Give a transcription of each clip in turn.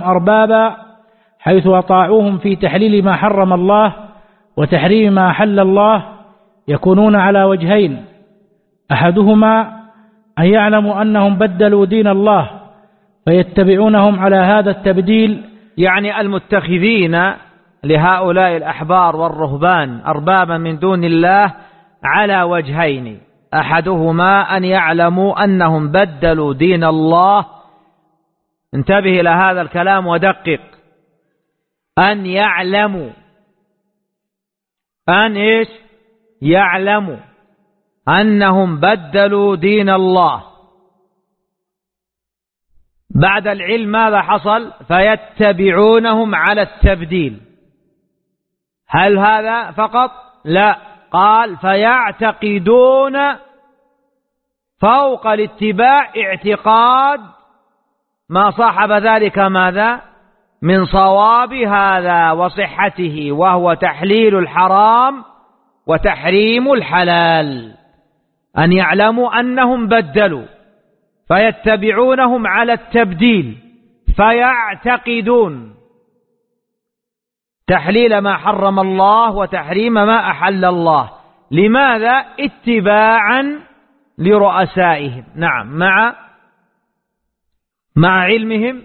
أربابا حيث أطاعوهم في تحليل ما حرم الله وتحريم ما أحل الله يكونون على وجهين: أحدهما أن يعلموا أنهم بدلوا دين الله فيتبعونهم على هذا التبديل، يعني المتخذين لهؤلاء الأحبار والرهبان أربابا من دون الله على وجهين: أحدهما أن يعلموا أنهم بدلوا دين الله. انتبه إلى هذا الكلام ودقق. أن يعلموا، أن إيش؟ يعلموا أنهم بدلوا دين الله. بعد العلم ماذا حصل؟ فيتبعونهم على التبديل. هل هذا فقط؟ لا، قال فيعتقدون فوق الاتباع اعتقاد ما صاحب ذلك ماذا؟ من صواب هذا وصحته، وهو تحليل الحرام وتحريم الحلال. أن يعلموا أنهم بدلوا فيتبعونهم على التبديل، فيعتقدون تحليل ما حرم الله وتحريم ما أحل الله. لماذا؟ اتباعا لرؤسائهم. نعم، مع علمهم،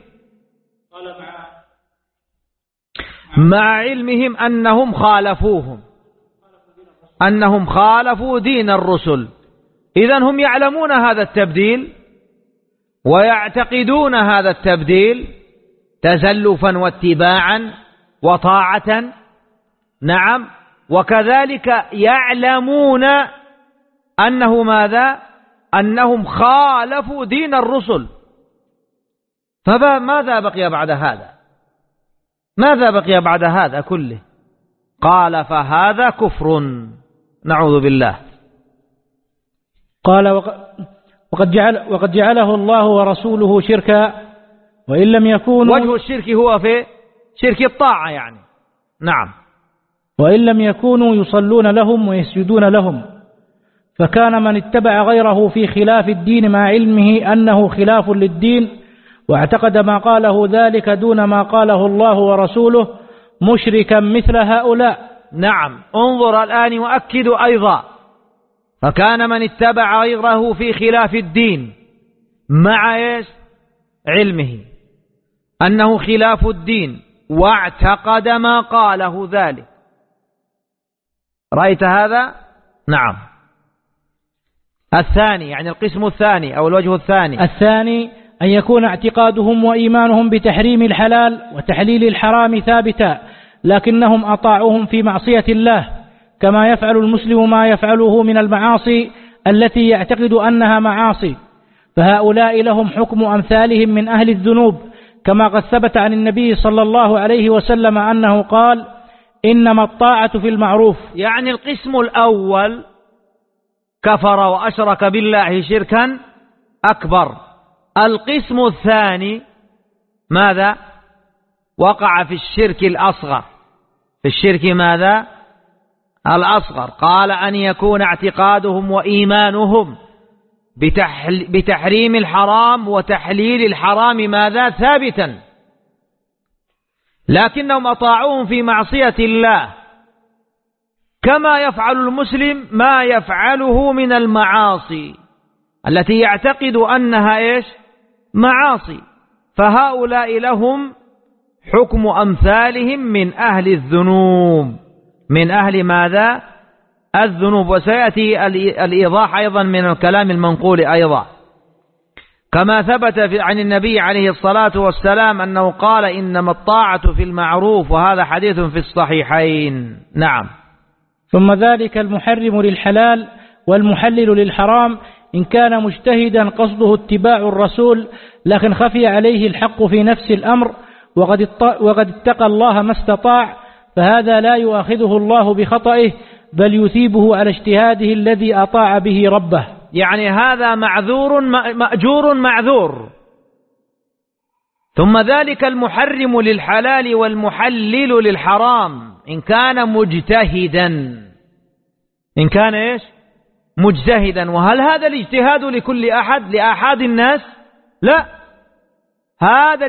مع علمهم أنهم خالفوهم، أنهم خالفوا دين الرسل. إذن هم يعلمون هذا التبديل ويعتقدون هذا التبديل تزلفا واتباعا وطاعة. نعم، وكذلك يعلمون أنه ماذا؟ أنهم خالفوا دين الرسل. فماذا بقي بعد هذا؟ ماذا بقي بعد هذا كله؟ قال فهذا كفر، نعوذ بالله. قال وقد جعله الله ورسوله شركا، وإن لم يكونوا، وجه الشرك هو في شرك الطاعة يعني. نعم، وإن لم يكونوا يصلون لهم ويسجدون لهم، فكان من اتبع غيره في خلاف الدين مع علمه أنه خلاف للدين واعتقد ما قاله ذلك دون ما قاله الله ورسوله مشركا مثل هؤلاء. نعم، انظر الآن وأكد أيضا: فكان من اتبع غيره في خلاف الدين مع إيش؟ علمه أنه خلاف الدين واعتقد ما قاله ذلك. رأيت هذا؟ نعم. الثاني، يعني القسم الثاني أو الوجه الثاني، الثاني أن يكون اعتقادهم وإيمانهم بتحريم الحلال وتحليل الحرام ثابتا، لكنهم أطاعوهم في معصية الله، كما يفعل المسلم ما يفعله من المعاصي التي يعتقد أنها معاصي. فهؤلاء لهم حكم أمثالهم من أهل الذنوب، كما قد ثبت عن النبي صلى الله عليه وسلم أنه قال: إنما الطاعة في المعروف. يعني القسم الأول كفر وأشرك بالله شركا أكبر. القسم الثاني ماذا؟ وقع في الشرك الأصغر. في الشرك ماذا؟ الأصغر. قال أن يكون اعتقادهم وإيمانهم بتحريم الحرام وتحليل الحرام ماذا؟ ثابتا، لكنهم أطاعوهم في معصية الله، كما يفعل المسلم ما يفعله من المعاصي التي يعتقد أنها إيش؟ معاصي. فهؤلاء لهم حكم أمثالهم من أهل الذنوب، من أهل ماذا؟ الذنوب. وسيأتي الإيضاح أيضا من الكلام المنقول أيضا، كما ثبت عن النبي عليه الصلاة والسلام أنه قال: إنما الطاعة في المعروف، وهذا حديث في الصحيحين. نعم. ثم ذلك المحرم للحلال والمحلل للحرام إن كان مجتهدا قصده اتباع الرسول، لكن خفي عليه الحق في نفس الأمر وقد اتقى الله ما استطاع، فهذا لا يؤاخذه الله بخطئه، بل يثيبه على اجتهاده الذي أطاع به ربه. يعني هذا معذور مأجور معذور. ثم ذلك المحرم للحلال والمحلل للحرام إن كان مجتهدا. إن كان إيش؟ مجتهدا. وهل هذا الاجتهاد لكل أحد؟ لأحد الناس؟ لا، هذا